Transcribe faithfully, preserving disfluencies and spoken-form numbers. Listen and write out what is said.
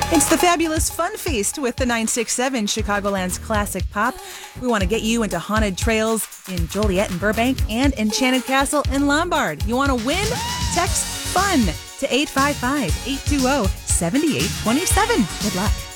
It's the fabulous Fun Feast with the nine six seven Chicagoland's classic pop. We want to get you into haunted trails in Joliet and Burbank and Enchanted Castle in Lombard. You want to win? Text FUN to eight five five, eight two zero, seven eight two seven. Good luck.